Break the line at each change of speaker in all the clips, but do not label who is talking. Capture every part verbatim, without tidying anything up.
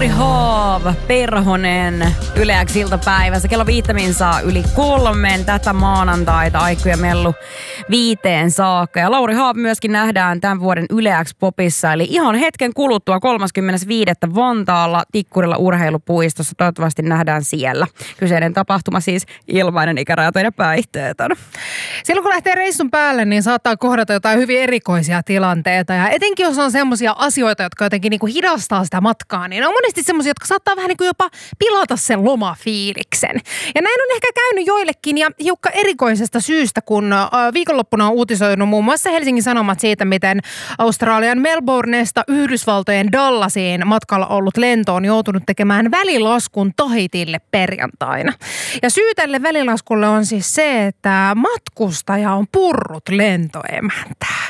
Lauri Haav, Perhonen, Yle X iltapäivässä. Kello viittämin saa yli kolmen tätä maanantaita Aikku ja Mellu viiteen saakka. Ja Lauri Haav myöskin nähdään tämän vuoden Yle X Popissa. Eli ihan hetken kuluttua kolmaskymmenes viidettä Vantaalla Tikkurilla urheilupuistossa. Toivottavasti nähdään siellä. Kyseinen tapahtuma siis ilmainen, ikärajaton ja päihteetön.
Silloin kun lähtee reissun päälle, niin saattaa kohdata jotain hyvin erikoisia tilanteita. Ja etenkin jos on semmoisia asioita, jotka jotenkin niin kuin hidastaa sitä matkaa, niin on monesti semmoisia, jotka saattaa vähän niin kuin jopa pilata sen lomafiiliksen. Ja näin on ehkä käynyt joillekin ja hiukka erikoisesta syystä, kun viikonloppuna on uutisoinut muun muassa Helsingin Sanomat siitä, miten Australian Melbourneesta Yhdysvaltojen Dallasiin matkalla ollut lento on joutunut tekemään välilaskun Tahitille perjantaina. Ja syy tälle välilaskulle on siis se, että matkustaja on purrut lentoemäntää.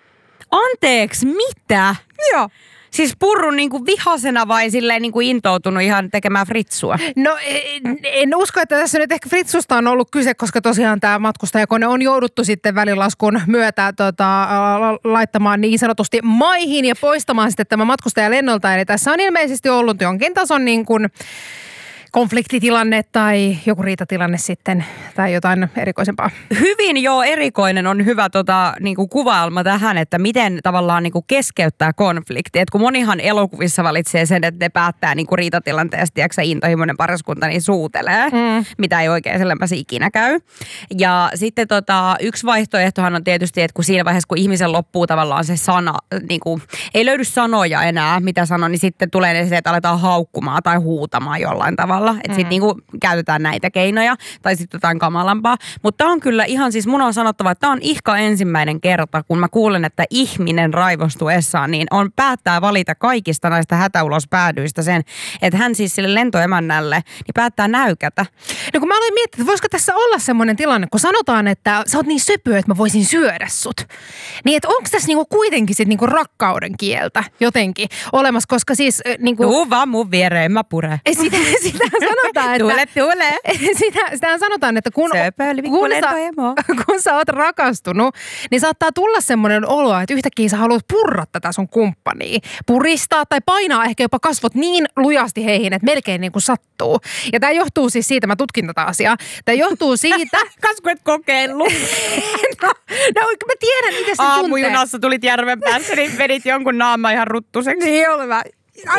Anteeksi, mitä?
Joo.
Siis purrun niinku vihasena vai silleen niinku intoutunut ihan tekemään fritsua?
No en, en usko, että tässä nyt ehkä fritsusta on ollut kyse, koska tosiaan tämä matkustajakone on jouduttu sitten välilaskun myötä tota, laittamaan niin sanotusti maihin ja poistamaan sitten tämä matkustaja lennolta. Eli tässä on ilmeisesti ollut jonkin tason niin kuin konfliktitilanne tai joku riitatilanne sitten tai jotain erikoisempaa.
Hyvin jo erikoinen on hyvä tota, niinku kuvailma tähän, että miten tavallaan niinku keskeyttää konflikti. Et kun monihan elokuvissa valitsee sen, että ne päättää niinku riitatilanteesta, tiedätkö intohimoinen pariskunta, niin suutelee, mm. mitä ei oikein sellämpäsi ikinä käy. Ja sitten tota, yksi vaihtoehtohan on tietysti, että kun siinä vaiheessa, kun ihmisen loppuu tavallaan se sana, niinku, ei löydy sanoja enää, mitä sano, niin sitten tulee se, että aletaan haukkumaan tai huutamaan jollain tavalla. Että mm. sitten niinku käytetään näitä keinoja tai sitten jotain kamalampaa. Mutta tämä on kyllä ihan siis, mun on sanottava, että tämä on ihka ensimmäinen kerta, kun mä kuulen, että ihminen raivostuessaan, niin on päättää valita kaikista näistä hätäulospäädyistä sen, että hän siis sille lentoemännälle niin päättää näykätä.
No kun mä aloin miettiä, että voisiko tässä olla semmoinen tilanne, kun sanotaan, että sä oot niin söpö, että mä voisin syödä sut. Niin että onko tässä niinku kuitenkin sit niinku rakkauden kieltä jotenkin olemassa, koska siis niinku
tuu vaan mun viereen, mä pure.
Sitä, sitä sanotaan, että
tule, tule.
Sitä, sitä sanotaan, että kun,
Söpöli,
kun, sä, kun sä oot rakastunut, niin saattaa tulla semmoinen olo, että yhtäkkiä sä haluat purra tätä sun kumppania. Puristaa tai painaa ehkä jopa kasvot niin lujasti heihin, että melkein niin kuin sattuu. Ja tämä johtuu siis siitä, mä tutkin tätä asiaa, tämä johtuu siitä.
Kasku et kokeillut.
no, no, mä tiedän, miten se tuntee.
Aamujunassa tulit järven päässä, niin vedit jonkun naama ihan ruttuseksi.
Niin oli mä.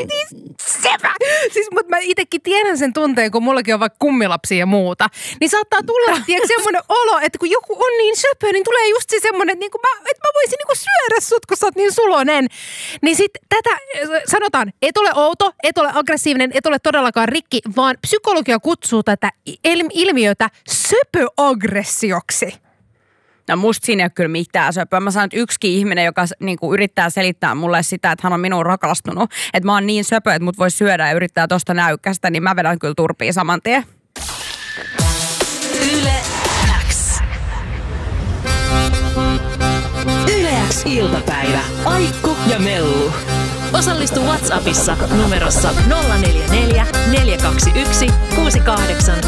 Siis, mutta mä itekin tiedän sen tunteen, kun mullakin on vaikka kummilapsia ja muuta. Niin saattaa tulla, tiedätkö, semmoinen olo, että kun joku on niin söpö, niin tulee just se semmoinen, että, niin mä, että mä voisin niin syödä sut, kun sä oot niin sulonen. Niin sit tätä sanotaan, et ole outo, et ole aggressiivinen, et ole todellakaan rikki, vaan psykologia kutsuu tätä ilmiötä söpöaggressioksi.
No musta siinä ei ole kyllä mitään söpöä. Mä sanon, että yksikin ihminen, joka niinku yrittää selittää mulle sitä, että hän on minuun rakastunut, että mä oon niin söpö, että mut voi syödä ja yrittää tosta näykkästä, niin mä vedän kyllä turpiin saman tien.
Yle X. Yle X iltapäivä. Aikku ja Mellu. Osallistu WhatsAppissa numerossa nolla neljä neljä, neljä kaksi yksi, kuusi kahdeksan